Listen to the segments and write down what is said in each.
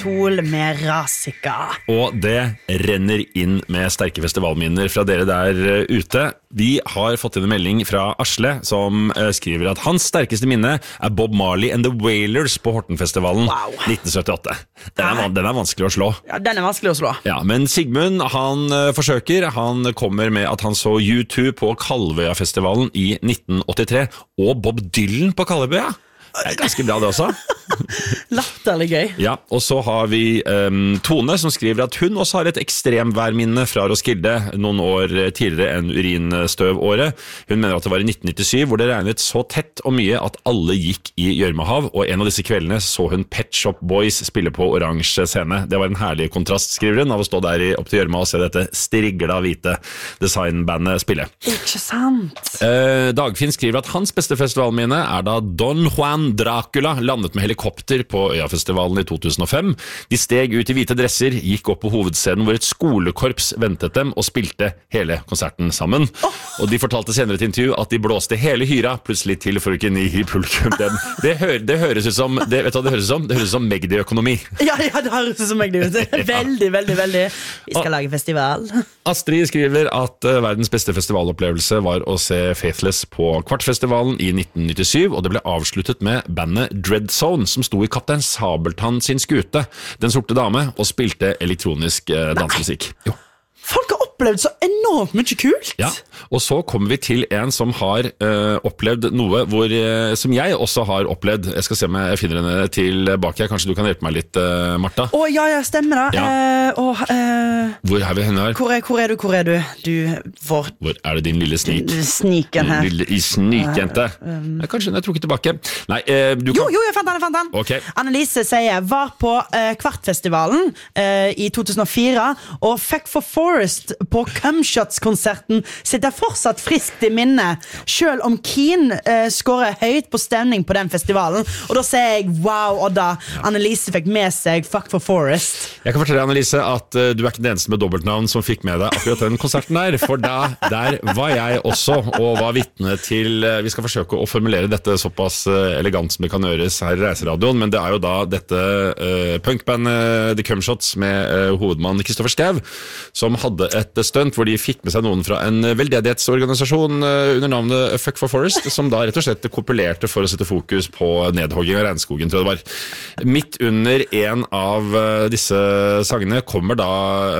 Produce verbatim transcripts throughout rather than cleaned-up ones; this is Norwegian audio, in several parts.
Tol med Rasika. Og det renner inn med sterke festivalminner fra dere der ute. Vi har fått inn en melding fra Asle som skriver at hans sterkeste minne er Bob Marley and the Wailers på Hortenfestivalen wow. nitten syttiåtte. Den er, den er vanskelig å slå. Ja, den er vanskelig å slå. Ja, men Sigmund, han forsøker. Han kommer med at han så U to på Kalvøya-festivalen i nitten åttitre, og Bob Dylan på Kalvøya. Det er ganske bra det også. Latterlig gøy. Ja, og så har vi um, Tone som skriver at hun også har et ekstremværminne fra Roskilde noen år tidligere enn urinstøvåret. Hun mener at det var i nitten nittisyv hvor det regnet så tett og mye at alle gikk i gjørmehav, og en av disse kveldene så hun Pet Shop Boys spille på oransje scene. Det var en herlig kontrast, skriver hun, av å stå der i, opp til gjørma og se dette strigla hvite designbandet spille. Ikke sant? Uh, Dagfinn skriver at hans beste festivalminne er da Don Juan Dracula landet med helikopter på Øyafestivalen i to tusen og fem. De steg ut i hvite dresser, gikk opp på hovedscenen hvor et skolekorps ventet dem og spilte hele konserten sammen. Oh. Og de fortalte senere til intervju at de blåste hele hyra plutselig til for å kunne gi publikum den. Det, hø det høres ut som det, vet du hva det høres ut som? Det høres ut som Magdi-økonomi. Ja, ja, det høres ut som Magdi. Veldig, veldig, veldig. Vi skal og lage festival. Astrid skriver at uh, verdens beste festivalopplevelse var å se Faithless på Kvartfestivalen i nitten nittisyv, og det ble avsluttet med bandet Dreadzone, som sto i Kaptein Sabeltann sin skute, Den sorte dame, og spilte elektronisk eh, dansemusikk. Jo. Folk har opplevd så enormt mye kult. Ja, og så kommer vi til en som har uh, opplevd noe hvor, uh, som jeg også har opplevd. Jeg skal se om jeg finner henne tilbake. Kanskje du kan hjelpe meg litt, uh, Martha? Å, ja, ja, stemmer da. Ja. Uh, og, uh, hvor er vi henne her? Hvor er, hvor er du, hvor er du? Du, hvor? Hvor er det din lille snik? Sniken her. Lille snikjente. Uh, um. Kanskje hun er trukket tilbake. Nei, uh, du kan... Jo, jo, jeg fant den, jeg fant den. Okay. Annelise sier, var på uh, Kvartfestivalen uh, i to tusen og fire, og Fuck for Forest på Cumshots-konserten sitter fortsatt friskt i minne, selv om Keen uh, skårer høyt på stemning på den festivalen. Og da sier jeg, wow, Odda, Annelise fikk med seg Fuck for Forest. Jeg kan fortelle Annelise at uh, du er ikke den eneste med dobbeltnavn som fikk med deg akkurat den konserten der, for da, der var jeg også, og var vitne til, uh, vi skal forsøke å formulere dette såpass uh, elegant som det kan gjøres her i Reiseradioen, men det er jo da dette uh, punkbandet The Cumshots med uh, hovedmann Kristoffer Schau, som hadde et stunt hvor de fikk med seg noen fra en veldedighetsorganisasjon under navnet Fuck for Forest, som da rett og slett kopulerte for å sette fokus på nedhogging av regnskogen, tror jeg det var. Midt under en av disse sangene kommer da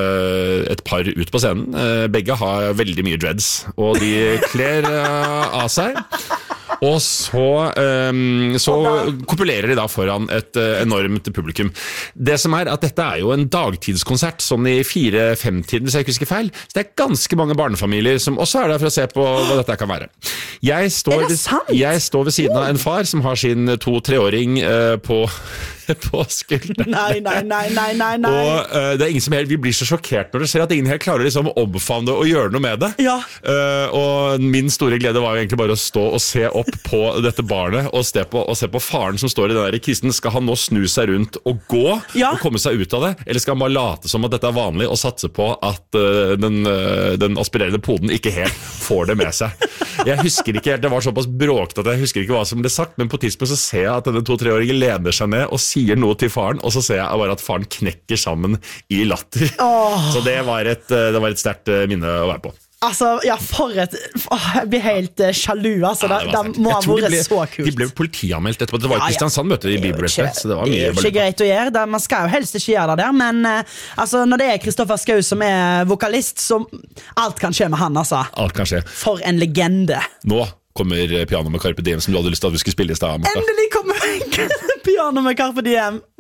et par ut på scenen. Begge har veldig mye dreads, og de kler av seg. Og så, um, så kopulerer de da foran et uh, enormt publikum. Det som er at dette er jo en dagtidskonsert, sånn i fire-fem-tiden, hvis jeg ikke husker feil. Så det er ganske mange barnefamilier som også er der for å se på hva dette kan være. Jeg står, ved, jeg står ved siden av en far som har sin to-treåring uh, på... på skulderen. Nei, nei, nei, nei, nei, nei. Og uh, det er ingen som helt, vi blir så sjokkert når du ser at ingen helt klarer liksom å omfavne og gjøre noe med det. Ja. Uh, og min store glede var jo egentlig bare å stå og se opp på dette barnet og se på, og se på faren som står i den der kisten. Skal han nå snu seg rundt og gå ja. og komme seg ut av det? Eller skal han bare late som at dette er vanlig og satse på at uh, den, uh, den aspirerende poden ikke helt får det med seg? Jeg husker ikke helt, det var såpass bråkt at jeg husker ikke hva som ble sagt, men på tidspunkt så ser jeg at denne to-treåringen lener seg ned og sier noe til faren, og så ser jeg bare at faren knekker sammen i latter. Oh. Så det var et, det var et sterkt minne å være på. Altså, ja, for et... Åh, jeg blir helt uh, sjalu, altså. Ja, det, det må ha vært så kult. De ble politianmeldt etterpå. Det var i Kristiansand-møte i Bibelrespekt, så det var mye... Det er jo ikke greit å gjøre, det, man skal jo helst ikke gjøre det der, men uh, altså, når det er Kristoffer Schau som er vokalist, så alt kan skje med han, altså. Alt kan skje. For en legende. Nå kommer piano med Carpe Diem, som du hadde lyst til at vi skulle spille i stedet, Martha. Endelig kommer piano med Carpe Diem.